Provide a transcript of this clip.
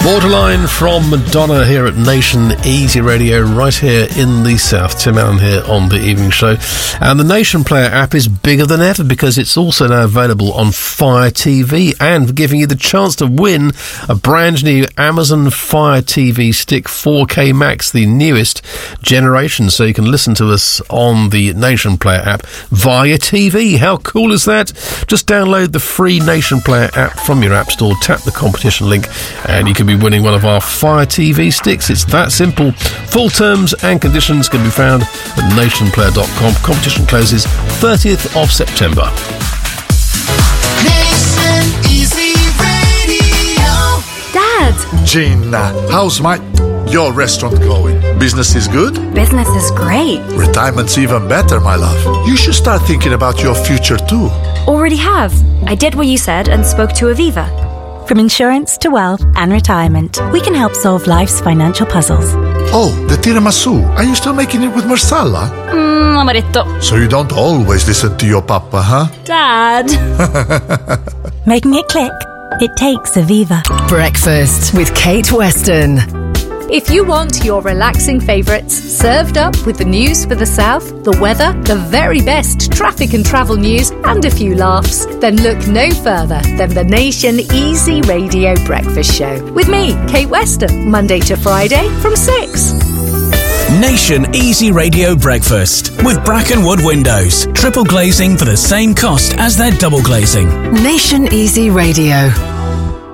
Borderline from Madonna here at Nation Easy Radio, right here in the South. Tim Allen here on the Evening Show. And the Nation Player app is bigger than ever because it's also now available on Fire TV and giving you the chance to win a brand new Amazon Fire TV Stick 4K Max, the newest generation. So you can listen to us on the Nation Player app via TV. How cool is that? Just download the free Nation Player app from your app store, tap the competition link, and you can be winning one of our Fire TV sticks. It's that simple. Full terms and conditions can be found at nationplayer.com. Competition closes 30th of September. Nation Easy Radio. Dad! Gina, how's your restaurant going? Business is good? Business is great. Retirement's even better, my love. You should start thinking about your future too. Already have. I did what you said and spoke to Aviva. From insurance to wealth and retirement, we can help solve life's financial puzzles. Oh, the tiramisu. Are you still making it with marsala? Amaretto. So you don't always listen to your papa, huh? Dad. Making it click? It takes Aviva. Breakfast with Kate Weston. If you want your relaxing favourites served up with the news for the South, the weather, the very best traffic and travel news, and a few laughs, then look no further than the Nation Easy Radio Breakfast Show. With me, Kate Weston, Monday to Friday from 6. Nation Easy Radio Breakfast with Brackenwood Windows. Triple glazing for the same cost as their double glazing. Nation Easy Radio.